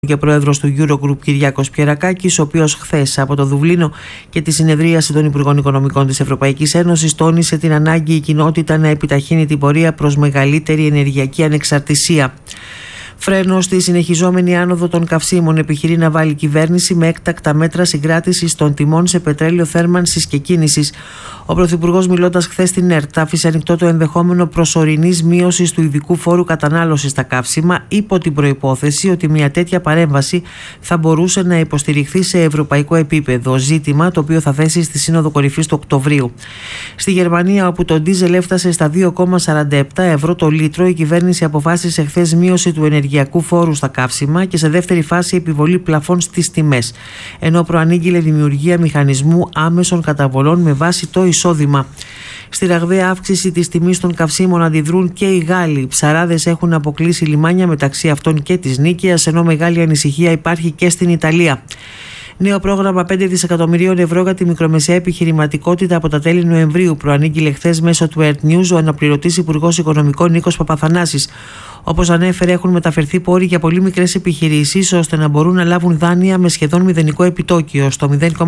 και πρόεδρος του Eurogroup Κυριάκος Πιερακάκης, ο οποίος χθες από το Δουβλίνο και τη συνεδρίαση των Υπουργών Οικονομικών της Ευρωπαϊκής Ένωσης τόνισε την ανάγκη η κοινότητα να επιταχύνει την πορεία προς μεγαλύτερη ενεργειακή ανεξαρτησία. Φρένο στη συνεχιζόμενη άνοδο των καυσίμων επιχειρεί να βάλει η κυβέρνηση με έκτακτα μέτρα συγκράτησης των τιμών σε πετρέλαιο θέρμανσης και κίνησης. Ο Πρωθυπουργός, μιλώντας χθες στην ΕΡΤ, άφησε ανοιχτό το ενδεχόμενο προσωρινής μείωσης του ειδικού φόρου κατανάλωσης στα καύσιμα, υπό την προϋπόθεση ότι μια τέτοια παρέμβαση θα μπορούσε να υποστηριχθεί σε ευρωπαϊκό επίπεδο. Ζήτημα το οποίο θα θέσει στη Σύνοδο Κορυφής του Οκτωβρίου. Στη Γερμανία, όπου το ντίζελ έφτασε στα 2,47 ευρώ το λίτρο, η κυβέρνηση αποφάσισε χθες μείωση του ενεργειακού φόρου στα καύσιμα και σε δεύτερη φάση επιβολή πλαφών στις τιμές, ενώ προανήγγειλε δημιουργία μηχανισμού άμεσων καταβολών με βάση το εισόδημα. Στη ραγδαία αύξηση της τιμής των καυσίμων αντιδρούν και οι Γάλλοι. Οι ψαράδες έχουν αποκλείσει λιμάνια, μεταξύ αυτών και της Νίκαιας, ενώ μεγάλη ανησυχία υπάρχει και στην Ιταλία. Νέο πρόγραμμα 5 δισεκατομμυρίων ευρώ για τη μικρομεσαία επιχειρηματικότητα από τα τέλη Νοεμβρίου, προανήγγειλε χθες μέσω του Earth News ο αναπληρωτής Υπουργός Οικονομικών Νίκος Παπαθανάσης. Όπως ανέφερε, έχουν μεταφερθεί πόροι για πολύ μικρές επιχειρήσεις, ώστε να μπορούν να λάβουν δάνεια με σχεδόν μηδενικό επιτόκιο, στο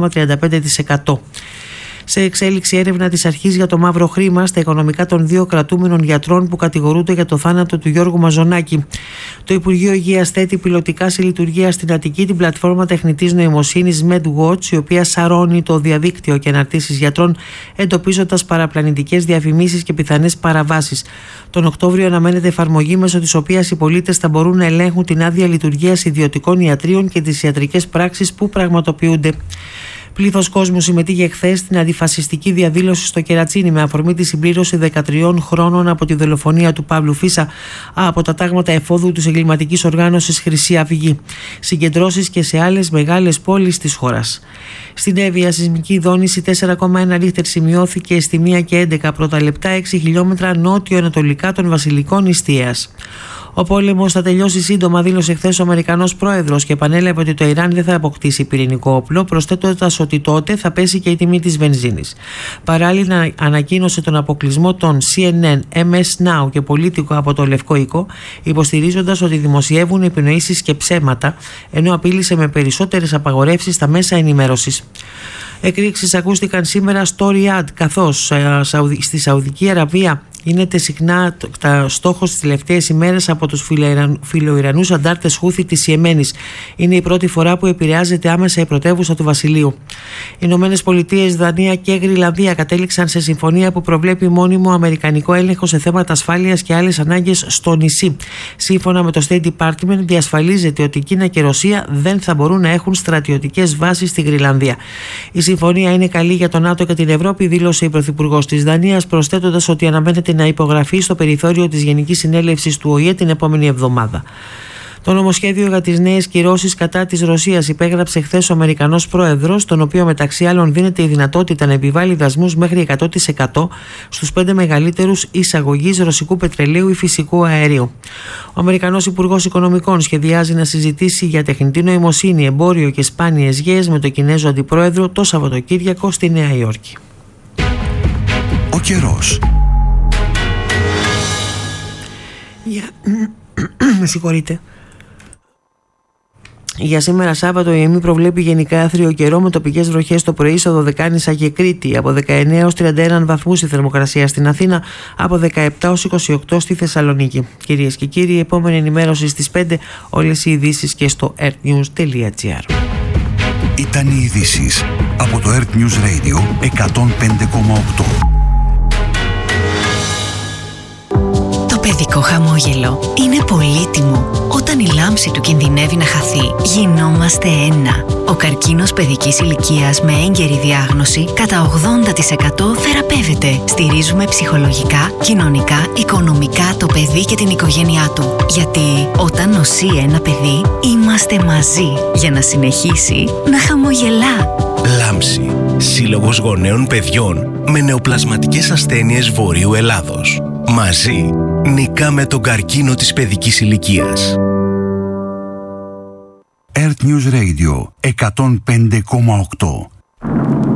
0,35%. Σε εξέλιξη έρευνα της αρχής για το μαύρο χρήμα στα οικονομικά των δύο κρατούμενων γιατρών που κατηγορούνται για το θάνατο του Γιώργου Μαζονάκη. Το Υπουργείο Υγείας θέτει πιλωτικά σε λειτουργία στην Αττική την πλατφόρμα τεχνητής νοημοσύνης MedWatch, η οποία σαρώνει το διαδίκτυο και αναρτήσεις γιατρών, εντοπίζοντας παραπλανητικές διαφημίσεις και πιθανές παραβάσεις. Τον Οκτώβριο αναμένεται εφαρμογή μέσω της οποίας οι πολίτες θα μπορούν να ελέγχουν την άδεια λειτουργίας ιδιωτικών ιατρίων και τις ιατρικές πράξεις που πραγματοποιούνται. Πλήθος κόσμου συμμετείχε χθες στην αντιφασιστική διαδήλωση στο Κερατσίνι με αφορμή τη συμπλήρωση 13 χρόνων από τη δολοφονία του Παύλου Φίσα από τα τάγματα εφόδου της εγκληματικής οργάνωσης Χρυσή Αυγή. Συγκεντρώσεις και σε άλλες μεγάλες πόλεις της χώρας. Στην Εύβοια, σεισμική δόνηση 4,1 ρίχτερ σημειώθηκε στη 1 και 11 πρώτα λεπτά, 6 χιλιόμετρα νότιο-ανατολικά των Βασιλικών Ιστίας. Ο πόλεμος θα τελειώσει σύντομα, δήλωσε χθες ο Αμερικανός πρόεδρος και επανέλαβε ότι το Ιράν δεν θα αποκτήσει πυρηνικό όπλο, προσθέτοντας ότι τότε θα πέσει και η τιμή της βενζίνης. Παράλληλα, ανακοίνωσε τον αποκλεισμό των CNN, MS Now και Πολίτικο από το Λευκό Οίκο, υποστηρίζοντας ότι δημοσιεύουν επινοήσεις και ψέματα, ενώ απείλησε με περισσότερες απαγορεύσεις στα μέσα ενημέρωσης. Εκρήξεις ακούστηκαν σήμερα στο Ριάντ, καθώς στη Σαουδική Αραβία γίνεται συχνά στόχος τις τελευταίες ημέρες από τους φιλοϊρανούς αντάρτες Χούθη της Ιεμένης. Είναι η πρώτη φορά που επηρεάζεται άμεσα η πρωτεύουσα του Βασιλείου. Οι Ηνωμένες Πολιτείες, Δανία και Γρυλανδία κατέληξαν σε συμφωνία που προβλέπει μόνιμο αμερικανικό έλεγχο σε θέματα ασφάλειας και άλλες ανάγκες στο νησί. Σύμφωνα με το State Department, διασφαλίζεται ότι η Κίνα και η Ρωσία δεν θα μπορούν να έχουν στρατιωτικές βάσεις στη Γρυλανδία. Η συμφωνία είναι καλή για το ΝΑΤΟ και την Ευρώπη, δήλωσε η Πρωθυπουργός της Δανίας, προσθέτοντας ότι αναμένεται να υπογραφεί στο περιθώριο της Γενικής Συνέλευσης του ΟΗΕ την επόμενη εβδομάδα. Το νομοσχέδιο για τις νέες κυρώσεις κατά της Ρωσίας υπέγραψε χθες ο Αμερικανός πρόεδρος, τον οποίο μεταξύ άλλων δίνεται η δυνατότητα να επιβάλλει δασμούς μέχρι 100% στους 5 μεγαλύτερους εισαγωγείς ρωσικού πετρελαίου ή φυσικού αερίου. Ο Αμερικανός Υπουργός Οικονομικών σχεδιάζει να συζητήσει για τεχνητή νοημοσύνη, εμπόριο και σπάνιες γέες με τον Κινέζο Αντιπρόεδρο το Σαββατοκύριακο στη Νέα Υόρκη. Ο καιρός. Με συγχωρείτε. Για σήμερα Σάββατο η ΕΜΗ προβλέπει γενικά άθριο καιρό με τοπικές βροχές το πρωί στο Δωδεκάνησα και Κρήτη, από 19 έως 31 βαθμούς η θερμοκρασία στην Αθήνα, από 17 έως 28 στη Θεσσαλονίκη. Κυρίες και κύριοι, η επόμενη ενημέρωση στις 5, όλες οι ειδήσεις και στο earthnews.gr. Ήταν οι ειδήσεις από το Earth News Radio 105,8. Το παιδικό χαμόγελο είναι πολύτιμο. Όταν η λάμψη του κινδυνεύει να χαθεί, γινόμαστε ένα. Ο καρκίνος παιδικής ηλικίας με έγκαιρη διάγνωση κατά 80% θεραπεύεται. Στηρίζουμε ψυχολογικά, κοινωνικά, οικονομικά το παιδί και την οικογένειά του. Γιατί όταν νοσεί ένα παιδί, είμαστε μαζί για να συνεχίσει να χαμογελά. Λάμψη. Σύλλογος Γονέων Παιδιών με νεοπλασματικές ασθένειες Βορείου Ελλάδος. Μαζί νικάμε τον καρκίνο της παιδικής ηλικίας. Earth News Radio 105,8.